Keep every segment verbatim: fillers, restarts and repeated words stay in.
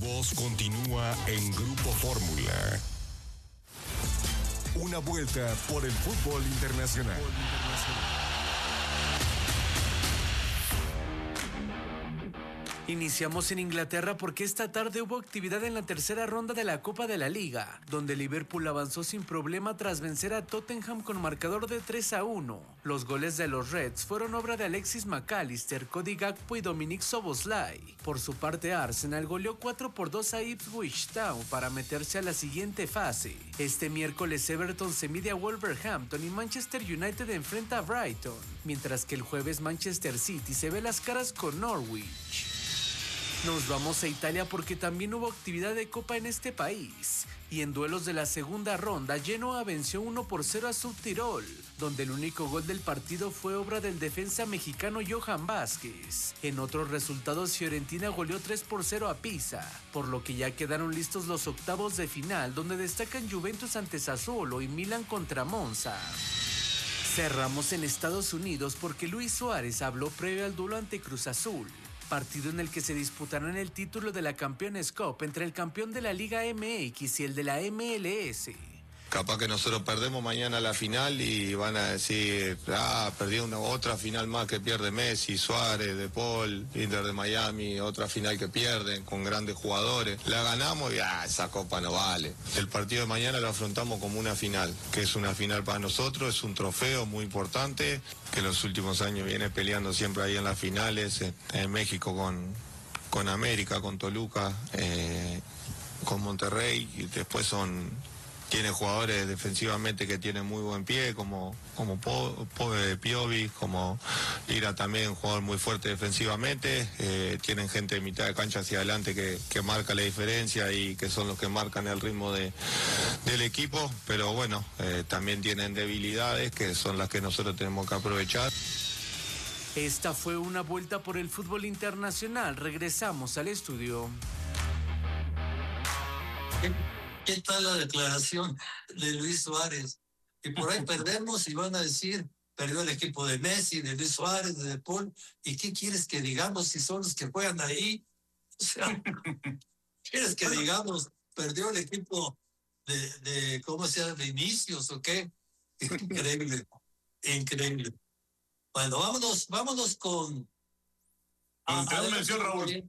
voz continúa en Grupo Fórmula. Una vuelta por el fútbol internacional. Iniciamos en Inglaterra porque esta tarde hubo actividad en la tercera ronda de la Copa de la Liga, donde Liverpool avanzó sin problema tras vencer a Tottenham con marcador de tres a uno. Los goles de los Reds fueron obra de Alexis McAllister, Cody Gakpo y Dominic Szoboszlai. Por su parte, Arsenal goleó cuatro por dos a Ipswich Town para meterse a la siguiente fase. Este miércoles Everton se mide a Wolverhampton y Manchester United enfrenta a Brighton, mientras que el jueves Manchester City se ve las caras con Norwich. Nos vamos a Italia porque también hubo actividad de Copa en este país. Y en duelos de la segunda ronda, Genoa venció uno por cero a Südtirol, donde el único gol del partido fue obra del defensa mexicano Johan Vázquez. En otros resultados, Fiorentina goleó tres por cero a Pisa, por lo que ya quedaron listos los octavos de final, donde destacan Juventus ante Sassuolo y Milan contra Monza. Cerramos en Estados Unidos porque Luis Suárez habló previo al duelo ante Cruz Azul, partido en el que se disputarán el título de la Campeones Cup entre el campeón de la Liga M X y el de la M L S. Capaz que nosotros perdemos mañana la final y van a decir, ah, perdí una otra final más que pierde Messi, Suárez, De Paul, Inter de Miami, otra final que pierden con grandes jugadores. La ganamos y ah, esa copa no vale. El partido de mañana lo afrontamos como una final, que es una final para nosotros, es un trofeo muy importante, que en los últimos años viene peleando siempre ahí en las finales, en, en México con, con América, con Toluca, eh, con Monterrey, y después son... Tiene jugadores defensivamente que tienen muy buen pie, como, como po, po, Piovi, como Ira también, un jugador muy fuerte defensivamente. Eh, tienen gente de mitad de cancha hacia adelante que, que marca la diferencia y que son los que marcan el ritmo de, del equipo. Pero bueno, eh, también tienen debilidades que son las que nosotros tenemos que aprovechar. Esta fue una vuelta por el fútbol internacional. Regresamos al estudio. ¿Qué tal la declaración de Luis Suárez? Y por ahí perdemos y van a decir, perdió el equipo de Messi, de Luis Suárez, de De Paul. ¿Y qué quieres que digamos si son los que juegan ahí? O sea, ¿quieres que digamos, perdió el equipo de, de ¿cómo se llama? ¿De Inicios o qué? Increíble, increíble. Bueno, vámonos, vámonos con... Ah, te mención, Raúl.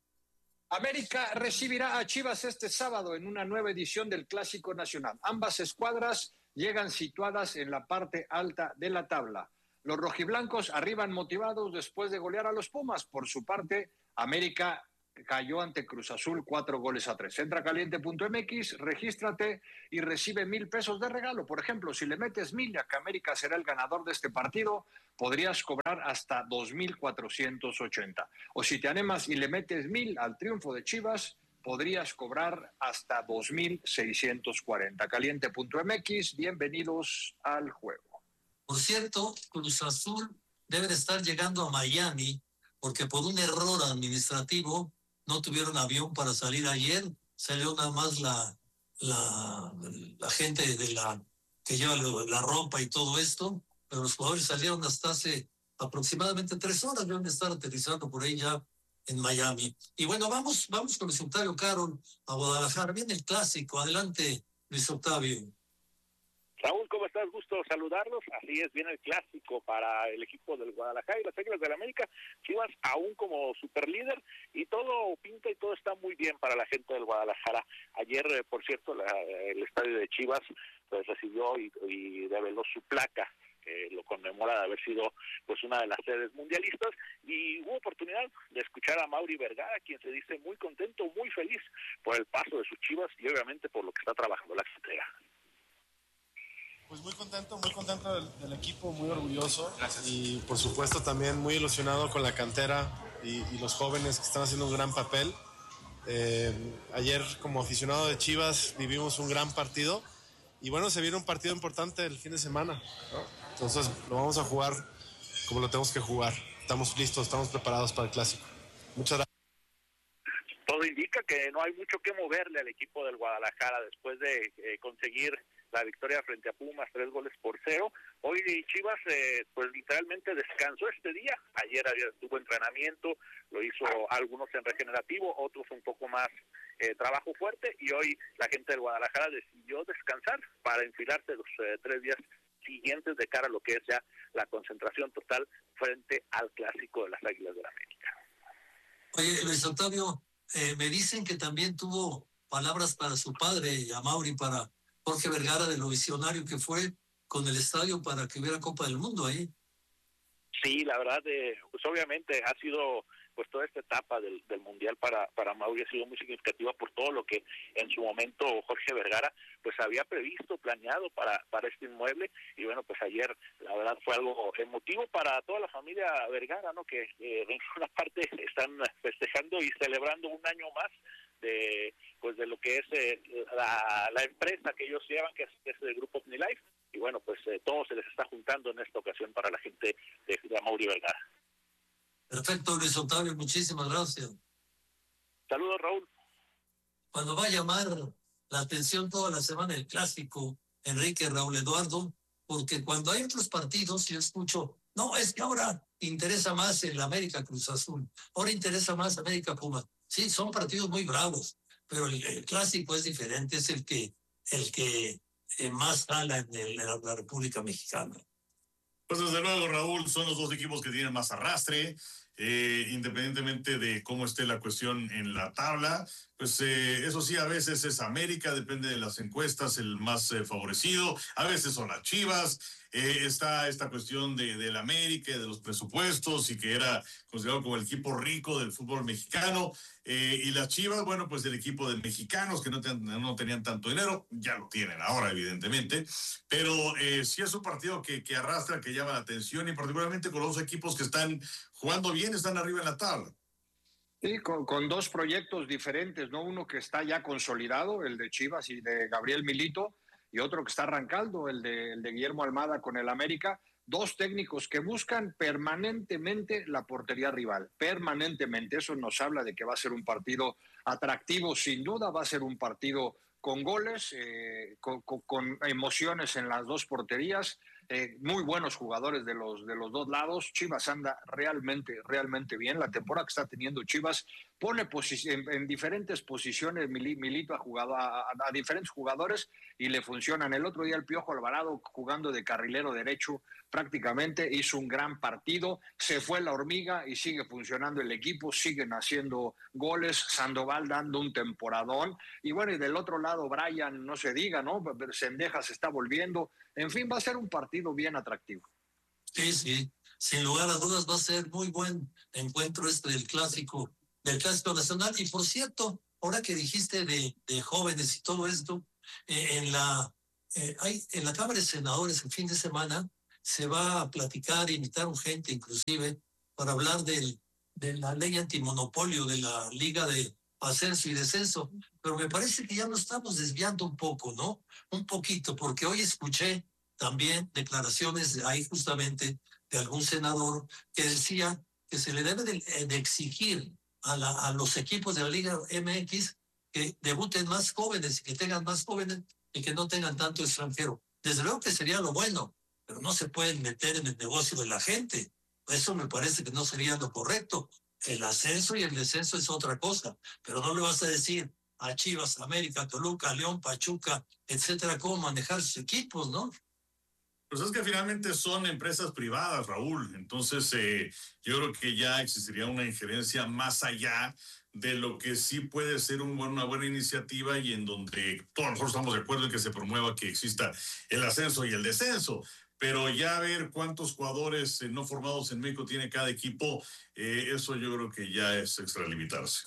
América recibirá a Chivas este sábado en una nueva edición del Clásico Nacional. Ambas escuadras llegan situadas en la parte alta de la tabla. Los rojiblancos arriban motivados después de golear a los Pumas. Por su parte, América cayó ante Cruz Azul cuatro goles a tres. Entra caliente punto m x, regístrate y recibe mil pesos de regalo. Por ejemplo, si le metes mil a que América será el ganador de este partido, podrías cobrar hasta dos mil cuatrocientos ochenta. O si te animas y le metes mil al triunfo de Chivas, podrías cobrar hasta dos mil seiscientos cuarenta. caliente punto m x, bienvenidos al juego. Por cierto, Cruz Azul debe de estar llegando a Miami porque por un error administrativo no tuvieron avión para salir ayer. Salió nada más la, la, la gente de la que lleva la ropa y todo esto, pero los jugadores salieron hasta hace aproximadamente tres horas, deben de estar aterrizando por ahí ya en Miami. Y bueno, vamos, vamos con Luis Octavio Carol a Guadalajara. Viene el clásico. Adelante, Luis Octavio. Raúl, ¿cómo estás? Gusto saludarlos. Así es, viene el clásico para el equipo del Guadalajara y las Águilas del América. Chivas aún como superlíder y todo pinta y todo está muy bien para la gente del Guadalajara. Ayer, eh, por cierto, la, el estadio de Chivas pues recibió y, y reveló su placa, que lo conmemora de haber sido pues una de las sedes mundialistas, y hubo oportunidad de escuchar a Mauri Vergara, quien se dice muy contento, muy feliz por el paso de sus Chivas y obviamente por lo que está trabajando la cantera. Pues muy contento, muy contento del, del equipo, muy orgulloso. Gracias. Y por supuesto también muy ilusionado con la cantera y, y los jóvenes que están haciendo un gran papel. Eh, ayer como aficionado de Chivas vivimos un gran partido y bueno, se viene un partido importante el fin de semana, ¿no? Entonces lo vamos a jugar como lo tenemos que jugar. Estamos listos, estamos preparados para el clásico. Muchas gracias. Todo indica que no hay mucho que moverle al equipo del Guadalajara después de eh, conseguir la victoria frente a Pumas, tres goles por cero. Hoy Chivas, eh, pues literalmente descansó este día. Ayer había, tuvo entrenamiento, lo hizo algunos en regenerativo, otros un poco más eh, trabajo fuerte y hoy la gente del Guadalajara decidió descansar para enfilarse los eh, tres días siguientes de cara a lo que es ya la concentración total frente al clásico de las Águilas del América. Oye, Luis Octavio, eh, me dicen que también tuvo palabras para su padre, Amaury, para Jorge Vergara, de lo visionario que fue con el estadio para que hubiera Copa del Mundo ahí. Sí, la verdad, eh, pues obviamente ha sido, pues toda esta etapa del, del Mundial para, para Mauri ha sido muy significativa por todo lo que en su momento Jorge Vergara pues había previsto, planeado para, para este inmueble, y bueno, pues ayer la verdad fue algo emotivo para toda la familia Vergara, ¿no? Que eh, en una parte están festejando y celebrando un año más de pues de lo que es eh, la, la empresa que ellos llevan, que es, que es el grupo OmniLife, y bueno, pues eh, todo se les está juntando en esta ocasión para la gente de, de Amaury Vergara. Perfecto, Luis Octavio, muchísimas gracias. Saludos, Raúl. Cuando va a llamar la atención toda la semana el clásico, Enrique, Raúl Eduardo, porque cuando hay otros partidos yo escucho, no, es que ahora interesa más el América Cruz Azul, ahora interesa más América Pumas. Sí, son partidos muy bravos, pero el, el clásico es diferente, es el que el que eh, más jala en, el, en la República Mexicana. Pues desde luego, Raúl, son los dos equipos que tienen más arrastre, eh, independientemente de cómo esté la cuestión en la tabla. Pues eh, eso sí, a veces es América, depende de las encuestas, el más eh, favorecido, a veces son las Chivas, eh, está esta cuestión de, de la América, de los presupuestos, y que era considerado como el equipo rico del fútbol mexicano, eh, y las Chivas, bueno, pues el equipo de mexicanos que no, ten, no tenían tanto dinero, ya lo tienen ahora, evidentemente, pero eh, sí es un partido que, que arrastra, que llama la atención, y particularmente con los equipos que están jugando bien, están arriba en la tabla. Sí, con, con dos proyectos diferentes, ¿no? Uno que está ya consolidado, el de Chivas y de Gabriel Milito, y otro que está arrancando, el de, el de Guillermo Almada con el América. Dos técnicos que buscan permanentemente la portería rival, permanentemente. Eso nos habla de que va a ser un partido atractivo, sin duda, va a ser un partido con goles, eh, con, con, con emociones en las dos porterías. Eh, muy buenos jugadores de los, de los dos lados. Chivas anda realmente, realmente bien. La temporada que está teniendo Chivas pone en, en diferentes posiciones. Milito ha jugado a, a, a diferentes jugadores y le funcionan. El otro día el Piojo Alvarado, jugando de carrilero derecho, prácticamente hizo un gran partido. Se fue la hormiga y sigue funcionando el equipo, siguen haciendo goles. Sandoval dando un temporadón. Y bueno, y del otro lado Brian, no se diga, ¿no? Cendejas se está volviendo. En fin, va a ser un partido bien atractivo. Sí, sí, sin lugar a dudas va a ser muy buen encuentro este del clásico, del clásico nacional. Y por cierto, ahora que dijiste de, de jóvenes y todo esto, eh, en la eh, hay en la Cámara de Senadores el fin de semana se va a platicar, invitaron gente inclusive para hablar del, de la ley antimonopolio de la Liga de Ascenso y Descenso, pero me parece que ya nos estamos desviando un poco, ¿no? Un poquito, porque hoy escuché también declaraciones de ahí justamente de algún senador que decía que se le debe de, de exigir a, la, a los equipos de la Liga M X que debuten más jóvenes y que tengan más jóvenes y que no tengan tanto extranjero. Desde luego que sería lo bueno, pero no se pueden meter en el negocio de la gente. Eso me parece que no sería lo correcto. El ascenso y el descenso es otra cosa, pero no le vas a decir a Chivas, América, Toluca, León, Pachuca, etcétera, cómo manejar sus equipos, ¿no? Pues es que finalmente son empresas privadas, Raúl. Entonces, eh, yo creo que ya existiría una injerencia más allá de lo que sí puede ser un, una buena iniciativa, y en donde todos nosotros estamos de acuerdo en que se promueva que exista el ascenso y el descenso. Pero ya ver cuántos jugadores eh, no formados en México tiene cada equipo, eh, eso yo creo que ya es extralimitarse.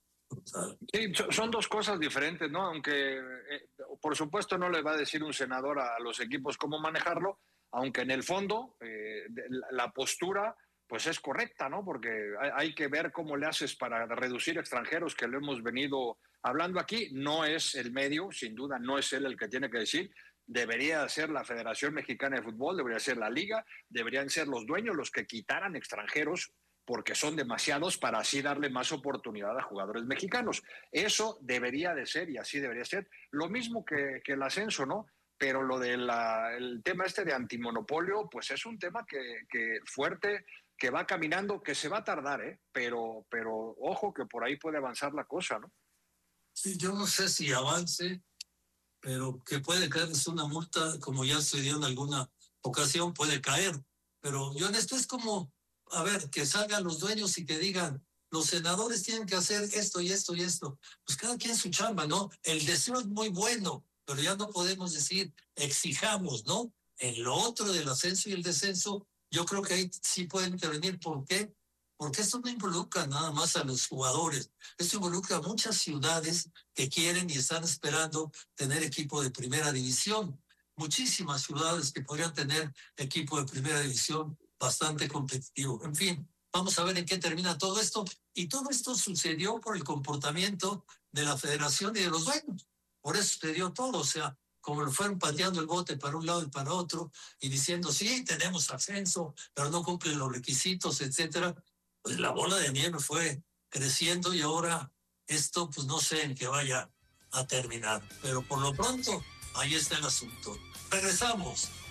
Sí, son dos cosas diferentes, ¿no? Aunque, eh, por supuesto, no le va a decir un senador a los equipos cómo manejarlo, aunque en el fondo eh, la postura pues es correcta, ¿no? Porque hay, hay que ver cómo le haces para reducir extranjeros, que lo hemos venido hablando aquí. No es el medio, sin duda, no es él el que tiene que decir. Debería ser la Federación Mexicana de Fútbol, debería ser la Liga, deberían ser los dueños los que quitaran extranjeros, porque son demasiados, para así darle más oportunidad a jugadores mexicanos. Eso debería de ser, y así debería ser. Lo mismo que, que el ascenso, ¿no? Pero lo del tema este de antimonopolio, pues es un tema que, que fuerte, que va caminando, que se va a tardar, ¿eh? Pero, pero ojo que por ahí puede avanzar la cosa, ¿no? Sí, yo no sé si avance, pero que puede caerles una multa, como ya sucedió en alguna ocasión, puede caer. Pero yo en esto es como, a ver, que salgan los dueños y que digan, los senadores tienen que hacer esto y esto y esto. Pues cada quien su chamba, ¿no? El deseo es muy bueno, pero ya no podemos decir, exijamos, ¿no? En lo otro del ascenso y el descenso, yo creo que ahí sí pueden intervenir. ¿Por qué? Porque esto no involucra nada más a los jugadores, esto involucra a muchas ciudades que quieren y están esperando tener equipo de primera división. Muchísimas ciudades que podrían tener equipo de primera división bastante competitivo. En fin, vamos a ver en qué termina todo esto. Y todo esto sucedió por el comportamiento de la federación y de los dueños. Por eso sucedió todo, o sea, como lo fueron pateando el bote para un lado y para otro y diciendo, sí, tenemos ascenso, pero no cumplen los requisitos, etcétera. Pues la bola de nieve fue creciendo y ahora esto, pues no sé en qué vaya a terminar. Pero por lo pronto, ahí está el asunto. Regresamos